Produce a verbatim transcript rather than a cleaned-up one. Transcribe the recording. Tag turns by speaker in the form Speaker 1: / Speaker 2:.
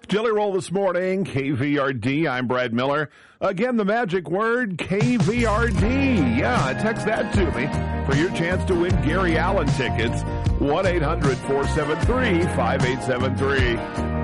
Speaker 1: Jelly Roll this morning, K V R D. I'm Brad Miller. Again, the magic word, K V R D. Yeah, text that to me for your chance to win Gary Allen tickets. one eight hundred four seven three five eight seven three.